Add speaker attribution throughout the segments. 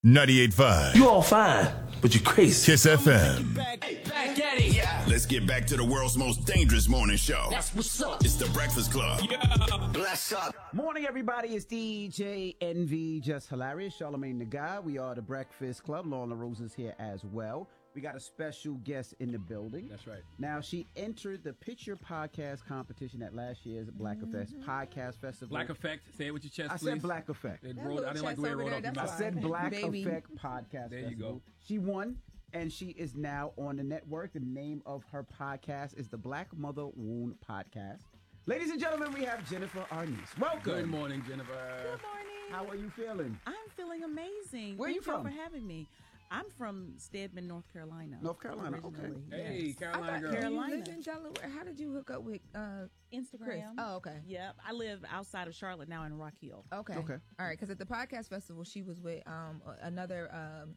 Speaker 1: 98.5.
Speaker 2: You all fine, but you're crazy.
Speaker 1: Kiss FM.
Speaker 3: Back at it. Yeah.
Speaker 1: Let's get back to the world's most dangerous morning show.
Speaker 3: That's what's up.
Speaker 1: It's the Breakfast Club.
Speaker 3: Yeah. Bless up.
Speaker 4: Morning, everybody. It's DJ NV, just hilarious. Charlamagne the Guy. We are the Breakfast Club. Lorna Rose is here as well. We got a special guest in the building.
Speaker 5: That's right.
Speaker 4: Now, she entered the Pitch Your Podcast competition at last year's Black Effect Podcast Festival.
Speaker 5: Black Effect. Say it with your chest,
Speaker 4: I
Speaker 5: please.
Speaker 4: said Black Effect.
Speaker 5: It rolled, I didn't like the way it rolled off your
Speaker 4: I
Speaker 5: mouth.
Speaker 4: said Black
Speaker 6: Baby.
Speaker 4: Effect Podcast
Speaker 5: There
Speaker 4: Festival.
Speaker 5: you go.
Speaker 4: She won, and she is now on the network. The name of her podcast is the Black Mother Wound Podcast. Ladies and gentlemen, we have Jennifer Arnice. Welcome.
Speaker 5: Good morning, Jennifer.
Speaker 6: Good morning.
Speaker 4: How are you feeling?
Speaker 6: I'm feeling amazing.
Speaker 4: Where are you
Speaker 6: Thank
Speaker 4: from?
Speaker 6: for having me. I'm from Stedman, North Carolina.
Speaker 4: North Carolina, okay.
Speaker 6: originally,
Speaker 5: Hey,
Speaker 6: yes.
Speaker 5: Carolina girl.
Speaker 6: Carolina.
Speaker 7: You live in Delaware. How did you hook up with
Speaker 6: Instagram.
Speaker 7: Chris? Oh, okay.
Speaker 6: Yep. I live outside of Charlotte now in Rock Hill.
Speaker 7: Okay.
Speaker 4: Okay.
Speaker 7: All right. Because at the podcast festival, she was with another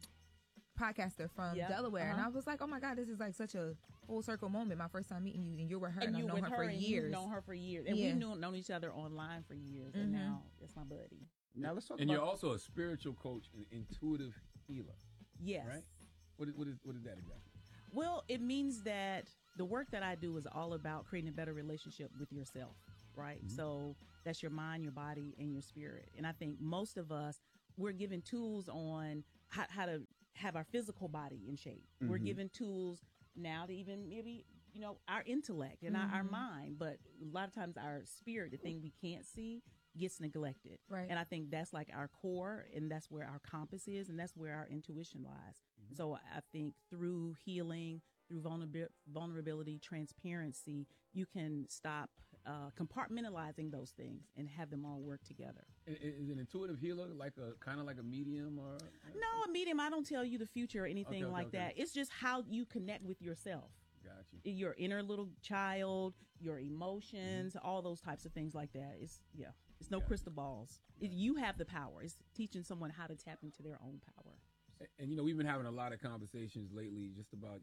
Speaker 7: podcaster from
Speaker 6: Yep.
Speaker 7: Delaware, and
Speaker 6: Uh-huh.
Speaker 7: I was like, "Oh my God, this is like such a full circle moment." My first time meeting you, and you're with her,
Speaker 6: And
Speaker 7: and
Speaker 6: you
Speaker 7: I've
Speaker 6: with
Speaker 7: known her
Speaker 6: her,
Speaker 7: for
Speaker 6: and
Speaker 7: years.
Speaker 6: you've known her for years. And
Speaker 7: Yeah.
Speaker 6: we've known each other online for years, and now it's my buddy.
Speaker 4: Now let's talk
Speaker 5: And
Speaker 4: about...
Speaker 5: you're also a spiritual coach and intuitive healer,
Speaker 6: Yes.
Speaker 5: right? What is that exactly?
Speaker 6: Well, it means that the work that I do is all about creating a better relationship with yourself, right?
Speaker 5: Mm-hmm.
Speaker 6: So that's your mind, your body, and your spirit. And I think most of us, we're given tools on how to have our physical body in shape. We're given tools now to even maybe, our intellect and our mind. But a lot of times our spirit, the thing we can't see, gets neglected.
Speaker 7: Right.
Speaker 6: And I think that's like our core, and that's where our compass is, and that's where our intuition lies. So I think through healing, through vulnerability, transparency, you can stop compartmentalizing those things and have them all work together.
Speaker 5: Is an intuitive healer kind of like a medium or?
Speaker 6: No, a medium, I don't tell you the future or anything
Speaker 5: Okay,
Speaker 6: like
Speaker 5: okay.
Speaker 6: that. It's just how you connect with yourself.
Speaker 5: Got you.
Speaker 6: Your inner little child, your emotions, all those types of things like that. It's no
Speaker 5: Gotcha.
Speaker 6: crystal balls. You have the power. It's teaching someone how to tap into their own power.
Speaker 5: And we've been having a lot of conversations lately just about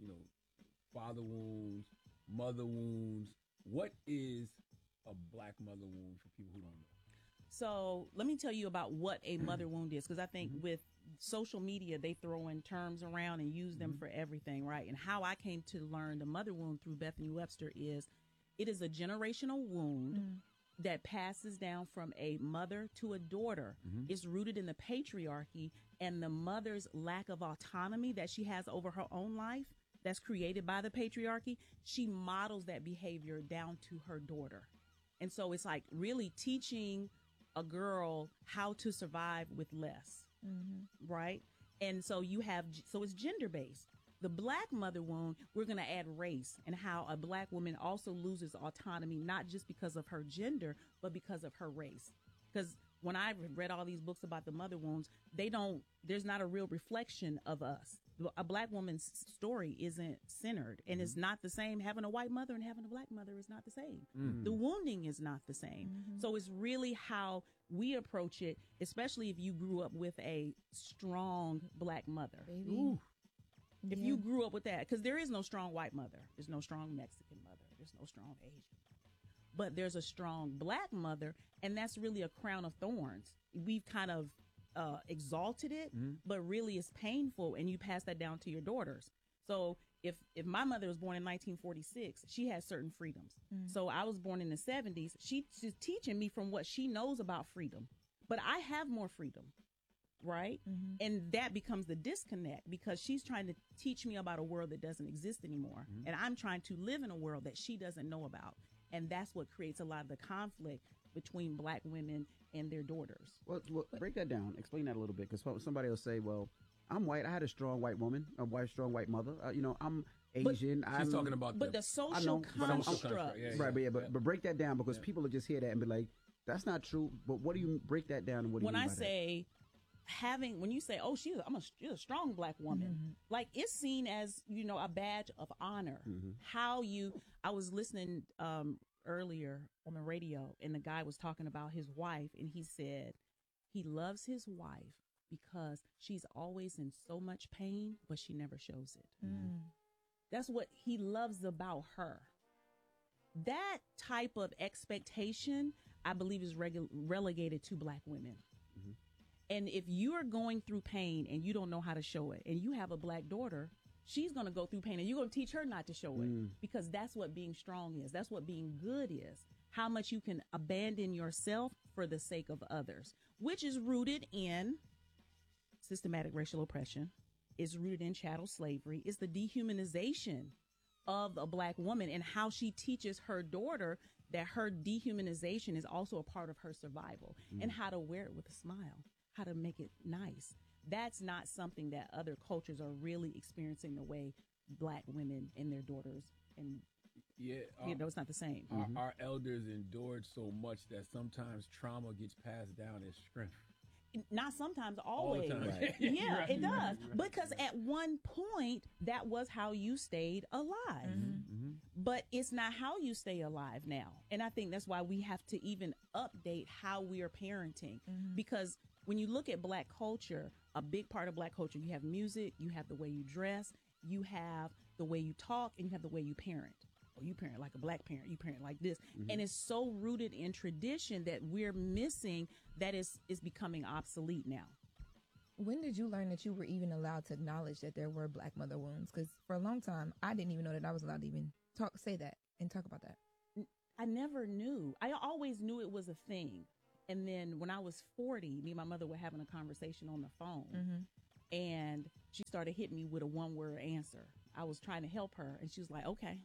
Speaker 5: father wounds, mother wounds. What is a black mother wound for people who don't know?
Speaker 6: So let me tell you about what a mother wound is, because I think with social media, they throw in terms around and use them for everything, right? And how I came to learn the mother wound through Bethany Webster is it is a generational wound that passes down from a mother to a daughter. It's rooted in the patriarchy and the mother's lack of autonomy that she has over her own life that's created by the patriarchy. She models that behavior down to her daughter. And so it's like really teaching a girl how to survive with less, right? And so it's gender-based. The black mother wound, we're going to add race and how a black woman also loses autonomy, not just because of her gender, but because of her race. Because when I read all these books about the mother wounds, there's not a real reflection of us. A black woman's story isn't centered, and it's not the same. Having a white mother and having a black mother is not the same. The wounding is not the same. So it's really how we approach it, especially if you grew up with a strong black mother.
Speaker 7: Baby.
Speaker 6: If you grew up with that, because there is no strong white mother. There's no strong Mexican mother. There's no strong Asian mother. But there's a strong black mother, and that's really a crown of thorns. We've kind of exalted it, but really it's painful, and you pass that down to your daughters. So if my mother was born in 1946, she has certain freedoms. So I was born in the 70s. She's teaching me from what she knows about freedom. But I have more freedom. Right? And that becomes the disconnect, because she's trying to teach me about a world that doesn't exist anymore. And I'm trying to live in a world that she doesn't know about. And that's what creates a lot of the conflict between black women and their daughters.
Speaker 4: Well, break that down. Explain that a little bit, because somebody will say, well, I'm white. I had a strong white woman, strong white mother. I'm Asian.
Speaker 5: She's talking about
Speaker 6: the social construct.
Speaker 4: But break that down, because people will just hear that and be like, that's not true. But what do you break that down, and what do you mean by that?
Speaker 6: When you say, oh, she's a strong black woman, like it's seen as, a badge of honor. I was listening earlier on the radio, and the guy was talking about his wife, and he said he loves his wife because she's always in so much pain, but she never shows it. That's what he loves about her. That type of expectation, I believe, is relegated to black women. And if you are going through pain and you don't know how to show it, and you have a black daughter, she's going to go through pain, and you're going to teach her not to show it, because that's what being strong is. That's what being good is. How much you can abandon yourself for the sake of others, which is rooted in systematic racial oppression, is rooted in chattel slavery, is the dehumanization of a black woman, and how she teaches her daughter that her dehumanization is also a part of her survival, and how to wear it with a smile, how to make it nice. That's not something that other cultures are really experiencing the way black women and their daughters, and it's not the same.
Speaker 5: Our elders endured so much that sometimes trauma gets passed down as strength.
Speaker 6: Not sometimes, always.
Speaker 5: All the time.
Speaker 4: Right.
Speaker 6: Yeah,
Speaker 5: Right.
Speaker 6: it does. Because at one point, that was how you stayed alive. But it's not how you stay alive now. And I think that's why we have to even update how we are parenting. Because when you look at black culture, a big part of black culture, you have music, you have the way you dress, you have the way you talk, and you have the way you parent. Or you parent like a black parent, you parent like this. And it's so rooted in tradition that we're missing, that is becoming obsolete now.
Speaker 7: When did you learn that you were even allowed to acknowledge that there were black mother wounds? Because for a long time, I didn't even know that I was allowed to even say that and talk about that.
Speaker 6: I never knew. I always knew it was a thing. And then when I was 40, me and my mother were having a conversation on the phone. And she started hitting me with a one-word answer. I was trying to help her, and she was like, okay.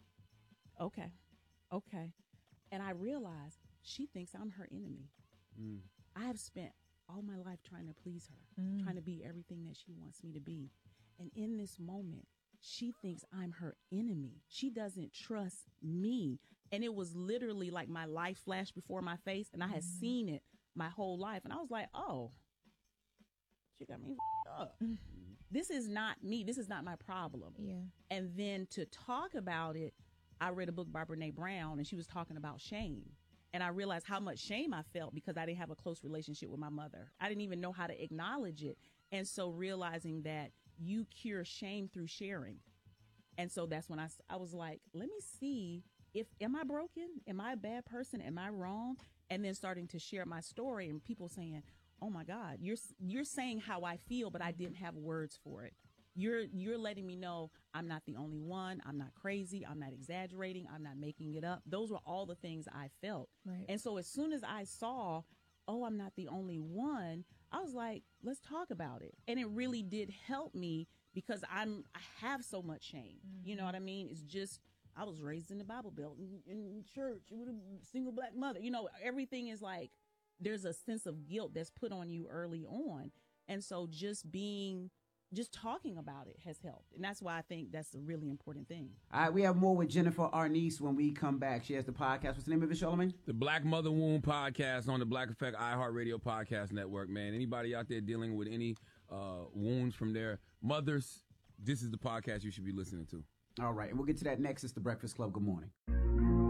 Speaker 6: And I realized she thinks I'm her enemy. I have spent all my life trying to please her, trying to be everything that she wants me to be. And in this moment, she thinks I'm her enemy. She doesn't trust me. And it was literally like my life flashed before my face, and I had seen it my whole life. And I was like, oh, she got me f***ed up. This is not me. This is not my problem.
Speaker 7: Yeah.
Speaker 6: And then to talk about it, I read a book by Brene Brown, and she was talking about shame. And I realized how much shame I felt because I didn't have a close relationship with my mother. I didn't even know how to acknowledge it. And so realizing that you cure shame through sharing. And so that's when I was like, let me see am I broken? Am I a bad person? Am I wrong? And then starting to share my story, and people saying, oh my God, you're saying how I feel, but I didn't have words for it. You're letting me know I'm not the only one. I'm not crazy. I'm not exaggerating. I'm not making it up. Those were all the things I felt.
Speaker 7: Right.
Speaker 6: And so as soon as I saw, oh, I'm not the only one, I was like, let's talk about it. And it really did help me because I have so much shame. You know what I mean? It's just, I was raised in the Bible Belt, in church, with a single black mother. You know, everything is like, there's a sense of guilt that's put on you early on. And so just talking about it has helped. And that's why I think that's a really important thing.
Speaker 4: All right, we have more with Jennifer Arnice when we come back. She has the podcast. What's the name of it, Charlamagne?
Speaker 5: The Black Mother Wound Podcast on the Black Effect iHeartRadio Podcast Network, man. Anybody out there dealing with any wounds from their mothers, this is the podcast you should be listening to.
Speaker 4: All right, and we'll get to that next. It's The Breakfast Club. Good morning.